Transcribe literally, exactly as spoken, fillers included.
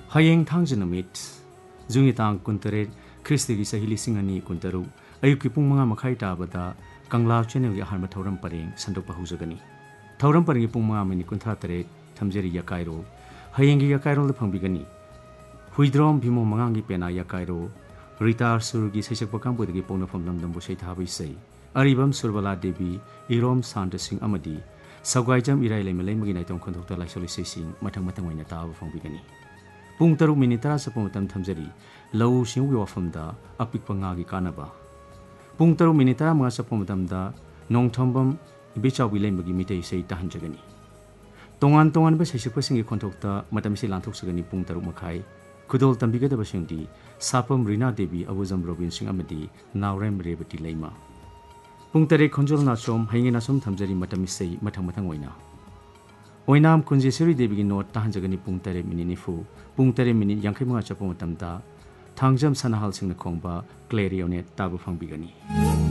Hayeng Thangja Namit Jungi Tang Kuntare Kristi Gisa Hilisingani Kuntaru Ayuki Pungmanga Makai Tabada Kangla Channel Yaharma Thoram Paring Sandopa Huzagani Thoram Paring Pungmanga Mini Kuntratare Tamjeri Yakairo Hayengi Yakairo the Pambigani Huidrom Bimo Mangangi Pena Yakairo Ritar Surgi Sesakpakam Budagi Pona from London Bushaitabi say Aribam Surbala Devi Irom Santa Singh Amadi Sagaijam Iraile Malamaginaton Conductor like solicitation Matang Matangwina Tav from Bigani Pung Taru Minitara Sapomatam Tamjeri Low Shinwi from the Apik Pangagi Kanaba Pung Taru Minitara Masapomatam da Nong Tombam Bicha Willemagi Mite say Tahanjagani Tongan Tongan Besakpassing Conductor Matamisi Lantoxagani Pung Taru Makai Kudol Tambiga the Bashundi Sapam Rina Devi Awuzam Robin Singh Amadi Naurem Rebati Lema Pungtare Konjol Nasom Hangina Som Tamjari Matamisei Matang Matang Waina Oinam Kunjisuri Devi no Tahanjagani Pungtare Mininifu Pungtare Mini Yankima Chapomatamta Tangjam Sanahal Sing the Kongba Clarionet Tabu Fang Bigani